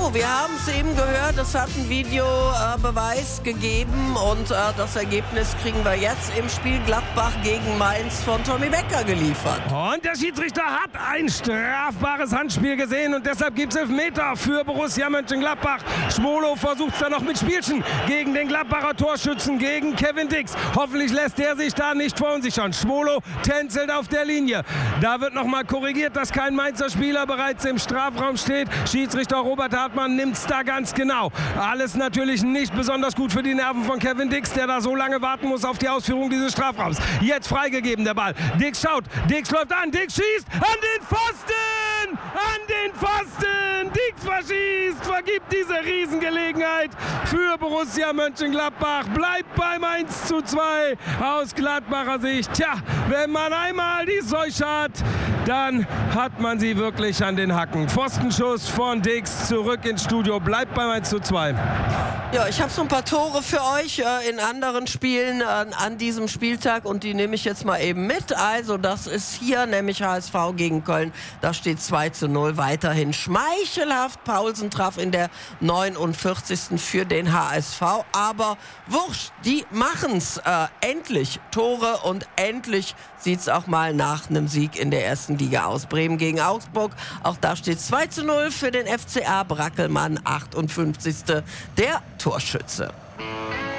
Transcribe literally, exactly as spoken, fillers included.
So, wir haben es eben gehört, es hat einen Videobeweis äh, gegeben und äh, das Ergebnis kriegen wir jetzt im Spiel Gladbach gegen Mainz von Tommy Becker geliefert. Und der Schiedsrichter hat ein strafbares Handspiel gesehen und deshalb gibt es Elfmeter für Borussia Mönchengladbach. Schmolo versucht es dann noch mit Spielchen gegen den Gladbacher Torschützen, gegen Kevin Dix. Hoffentlich lässt der sich da nicht verunsichern. Schmolo tänzelt auf der Linie. Da wird nochmal korrigiert, dass kein Mainzer Spieler bereits im Strafraum steht. Schiedsrichter Robert Hartmann nimmt es da ganz genau. Alles natürlich nicht besonders gut für die Nerven von Kevin Dix, der da so lange warten muss auf die Ausführung dieses Strafraums. Jetzt freigegeben der Ball. Dix schaut, Dix läuft an, Dix schießt an den Pfosten! An den Pfosten! Dix verschießt, vergibt diese Riesengelegenheit für Borussia Mönchengladbach. Bleibt beim eins zu zwei aus Gladbacher Sicht. Tja, wenn man einmal die Seuche hat, dann hat man sie wirklich an den Hacken. Pfostenschuss von Dix, zurück ins Studio, bleibt beim eins zu zwei. Ja, ich habe so ein paar Tore für euch äh, in anderen Spielen äh, an diesem Spieltag und die nehme ich jetzt mal eben mit. Also das ist hier nämlich H S V gegen Köln. Da steht zwei zu null weiterhin schmeichelhaft. Paulsen traf in der neunundvierzigsten für den H S V. Aber wurscht, die machen's. Äh, endlich Tore und endlich sieht's auch mal nach einem Sieg in der ersten Liga aus. Bremen gegen Augsburg. Auch da steht zwei zu null für den F C A. Brackelmann, achtundfünfzigste Der Torschütze.